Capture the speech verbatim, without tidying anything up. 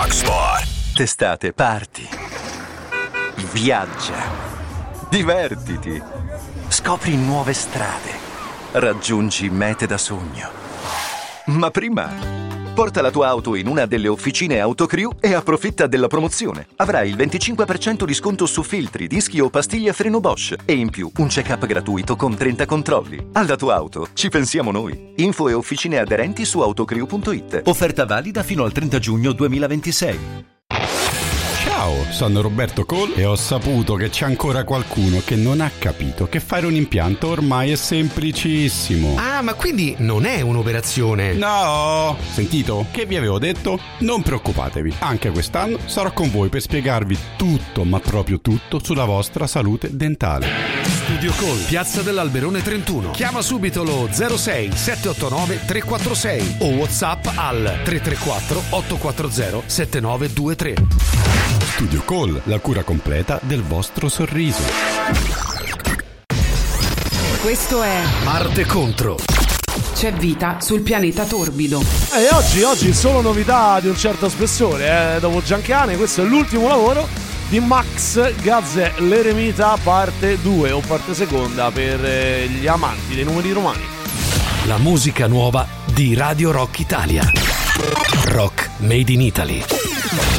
Rocksport. Testate, parti, viaggia, divertiti, scopri nuove strade, raggiungi mete da sogno. Ma prima porta la tua auto in una delle officine Autocrew e approfitta della promozione. Avrai il venticinque per cento di sconto su filtri, dischi o pastiglie freno Bosch e in più un check-up gratuito con trenta controlli. Alla tua auto ci pensiamo noi. Info e officine aderenti su autocrew punto it. Offerta valida fino al trenta giugno duemilaventisei. Ciao, sono Roberto Cole e ho saputo che c'è ancora qualcuno che non ha capito che fare un impianto ormai è semplicissimo. Ah, ma quindi non è un'operazione? No! Sentito? Che vi avevo detto? Non preoccupatevi, anche quest'anno sarò con voi per spiegarvi tutto, ma proprio tutto, sulla vostra salute dentale. Studio Cole, Piazza dell'Alberone trentuno. Chiama subito lo zero sei sette otto nove tre quattro sei o WhatsApp al tre tre quattro otto quattro zero sette nove due tre. Studio Cole, la cura completa del vostro sorriso. Questo è Marte contro. C'è vita sul pianeta torbido. E oggi, oggi solo novità di un certo spessore, eh? Dopo Giancane, questo è l'ultimo lavoro di Max Gazzè, l'eremita parte due o parte seconda per eh, gli amanti dei numeri romani. La musica nuova di Radio Rock Italia. Rock Made in Italy.